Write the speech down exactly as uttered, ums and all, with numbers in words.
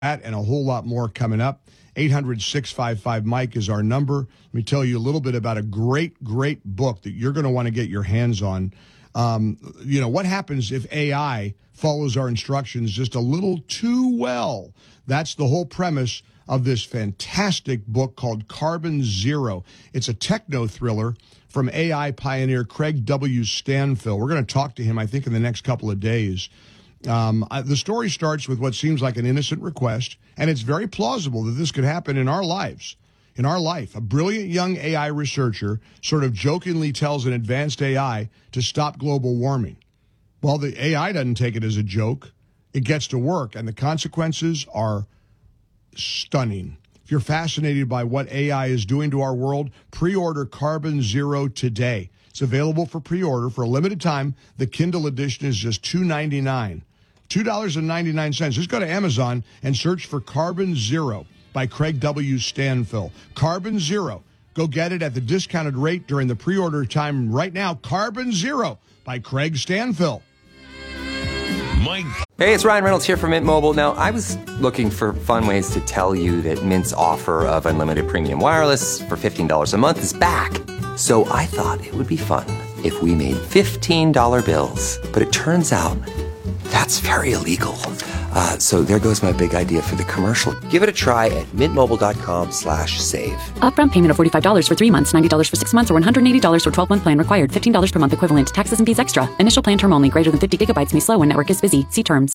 That and a whole lot more coming up. eight hundred, six five five, Mike is our number. Let me tell you a little bit about a great, great book that you're going to want to get your hands on. Um, you know, what happens if A I follows our instructions just a little too well? That's the whole premise of this fantastic book called Carbon Zero. It's a techno thriller from A I pioneer Craig W. Stanfill. We're going to talk to him, I think, in the next couple of days. Um, I, the story starts with what seems like an innocent request, and it's very plausible that this could happen in our lives. In our life, a brilliant young A I researcher sort of jokingly tells an advanced A I to stop global warming. Well, the A I doesn't take it as a joke. It gets to work, and the consequences are stunning. If you're fascinated by what A I is doing to our world, pre-order Carbon Zero today. It's available for pre-order for a limited time. The Kindle edition is just two dollars and ninety-nine cents. two dollars and ninety-nine cents. Just go to Amazon and search for Carbon Zero by Craig W. Stanfill. Carbon Zero. Go get it at the discounted rate during the pre-order time right now. Carbon Zero by Craig Stanfill. Mike. Hey, it's Ryan Reynolds here from Mint Mobile. Now, I was looking for fun ways to tell you that Mint's offer of unlimited premium wireless for fifteen dollars a month is back. So I thought it would be fun if we made fifteen dollar bills. But it turns out that's very illegal. Uh, so there goes my big idea for the commercial. Give it a try at mintmobile.com slash save. Upfront payment of forty-five dollars for three months, ninety dollars for six months, or one hundred eighty dollars for twelve-month plan required. fifteen dollars per month equivalent. Taxes and fees extra. Initial plan term only. Greater than fifty gigabytes may slow when network is busy. See terms.